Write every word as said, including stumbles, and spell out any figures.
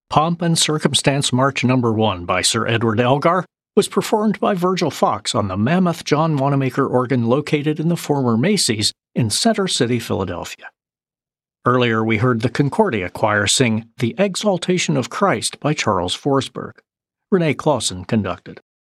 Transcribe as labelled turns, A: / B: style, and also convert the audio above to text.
A: Pomp and Circumstance March Number one by Sir Edward Elgar was performed by Virgil Fox on the mammoth John Wanamaker organ located in the former Macy's in Center City, Philadelphia. Earlier we heard the Concordia Choir sing The Exaltation of Christ by Charles Forsberg. Renee Clausen conducted.